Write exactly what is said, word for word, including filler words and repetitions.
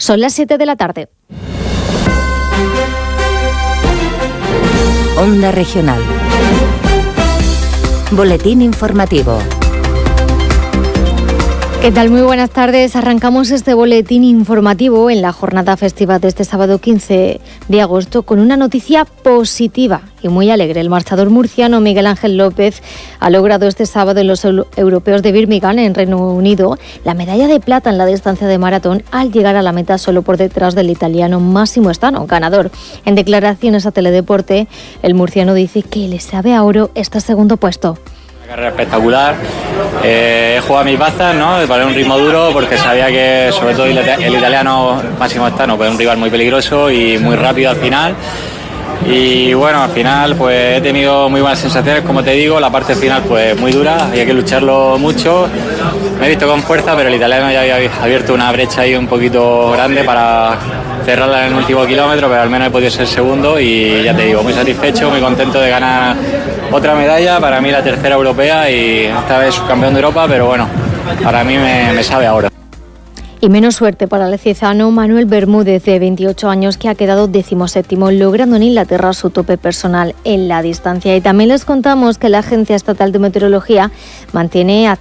Son las siete de la tarde. Onda Regional. Boletín informativo. ¿Qué tal? Muy buenas tardes. Arrancamos este boletín informativo en la jornada festiva de este sábado quince de agosto con una noticia positiva y muy alegre. El marchador murciano Miguel Ángel López ha logrado este sábado en los europeos de Birmingham, en Reino Unido, la medalla de plata en la distancia de maratón al llegar a la meta solo por detrás del italiano Massimo Stano, ganador. En declaraciones a Teledeporte, el murciano dice que le sabe a oro este segundo puesto. Carrera espectacular, eh, he jugado mis bazas, ¿no? Para un ritmo duro porque sabía que sobre todo el, el italiano Massimo Stano pues, es un rival muy peligroso y muy rápido al final. Y bueno, al final pues he tenido muy buenas sensaciones, como te digo, la parte final pues muy dura, había que lucharlo mucho, me he visto con fuerza, pero el italiano ya había abierto una brecha ahí un poquito grande para cerrarla en el último kilómetro, pero al menos he podido ser segundo y ya te digo, muy satisfecho, muy contento de ganar otra medalla, para mí la tercera europea y esta vez subcampeón de Europa, pero bueno, para mí me, me sabe ahora. Y menos suerte para el ciezano Manuel Bermúdez, de veintiocho años, que ha quedado decimoséptimo, logrando en Inglaterra su tope personal en la distancia. Y también les contamos que la Agencia Estatal de Meteorología mantiene